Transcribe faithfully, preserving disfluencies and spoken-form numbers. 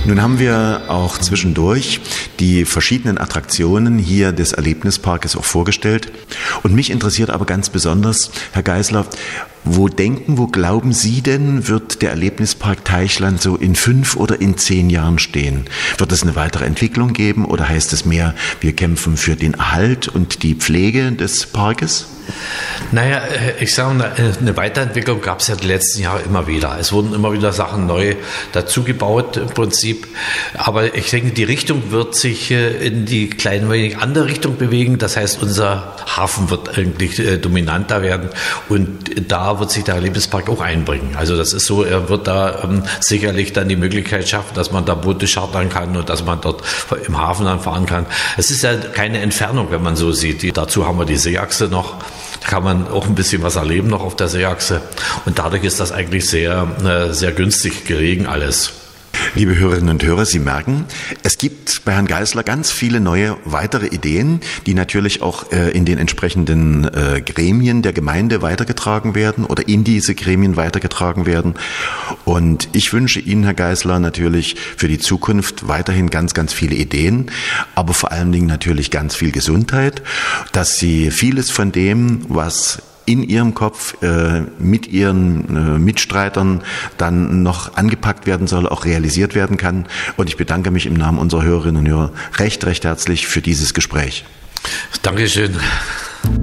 Nun haben wir auch zwischendurch die verschiedenen Attraktionen hier des Erlebnisparkes auch vorgestellt. Und mich interessiert aber ganz besonders, Herr Geisler, wo denken, wo glauben Sie denn, wird der Erlebnispark Teichland so in fünf oder in zehn Jahren stehen? Wird es eine weitere Entwicklung geben oder heißt es mehr, wir kämpfen für den Erhalt und die Pflege des Parkes? Naja, ich sage mal, eine Weiterentwicklung gab es ja die letzten Jahre immer wieder. Es wurden immer wieder Sachen neu dazugebaut im Prinzip. Aber ich denke, die Richtung wird sich in die klein wenig andere Richtung bewegen. Das heißt, unser Hafen wird eigentlich dominanter werden und da wird sich der Erlebnispark auch einbringen. Also das ist so, er wird da ähm, sicherlich dann die Möglichkeit schaffen, dass man da Boote chartern kann und dass man dort im Hafen dann fahren kann. Es ist ja keine Entfernung, wenn man so sieht. Die, dazu haben wir die Seeachse noch. Da kann man auch ein bisschen was erleben noch auf der Seeachse. Und dadurch ist das eigentlich sehr, äh, sehr günstig gelegen alles. Liebe Hörerinnen und Hörer, Sie merken, es gibt bei Herrn Geisler ganz viele neue weitere Ideen, die natürlich auch äh, in den entsprechenden äh, Gremien der Gemeinde weitergetragen werden oder in diese Gremien weitergetragen werden. Und ich wünsche Ihnen, Herr Geisler, natürlich für die Zukunft weiterhin ganz, ganz viele Ideen, aber vor allen Dingen natürlich ganz viel Gesundheit, dass Sie vieles von dem, was in Ihrem Kopf äh, mit Ihren äh, Mitstreitern dann noch angepackt werden soll, auch realisiert werden kann. Und ich bedanke mich im Namen unserer Hörerinnen und Hörer recht, recht herzlich für dieses Gespräch. Dankeschön.